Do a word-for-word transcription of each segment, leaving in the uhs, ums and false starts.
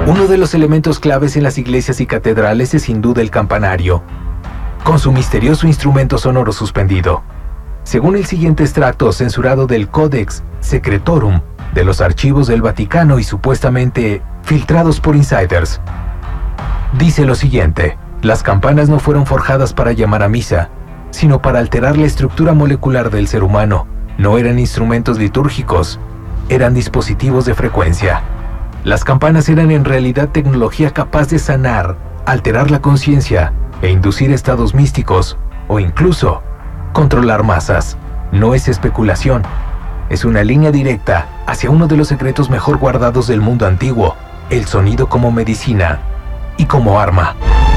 Uno de los elementos claves en las iglesias y catedrales es sin duda el campanario, con su misterioso instrumento sonoro suspendido. Según el siguiente extracto censurado del Codex Secretorum de los archivos del Vaticano y supuestamente filtrados por insiders, dice lo siguiente: las campanas no fueron forjadas para llamar a misa, sino para alterar la estructura molecular del ser humano. No eran instrumentos litúrgicos, eran dispositivos de frecuencia. Las campanas eran en realidad tecnología capaz de sanar, alterar la conciencia e inducir estados místicos, o incluso controlar masas. No es especulación, es una línea directa hacia uno de los secretos mejor guardados del mundo antiguo: el sonido como medicina y como arma.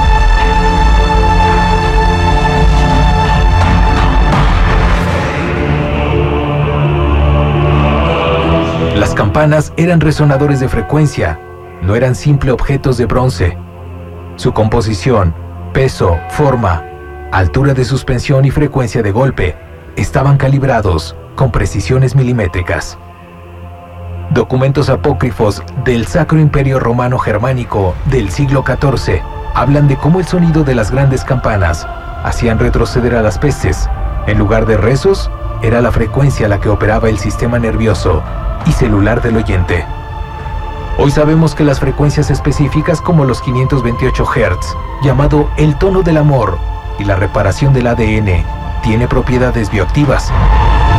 Las campanas eran resonadores de frecuencia, no eran simples objetos de bronce. Su composición, peso, forma, altura de suspensión y frecuencia de golpe estaban calibrados con precisiones milimétricas. Documentos apócrifos del Sacro Imperio Romano Germánico del siglo catorce hablan de cómo el sonido de las grandes campanas hacían retroceder a las pestes. En lugar de rezos, era la frecuencia la que operaba el sistema nervioso y celular del oyente. Hoy sabemos que las frecuencias específicas como los quinientos veintiocho hertz, llamado el tono del amor, y la reparación del A D N, tiene propiedades bioactivas.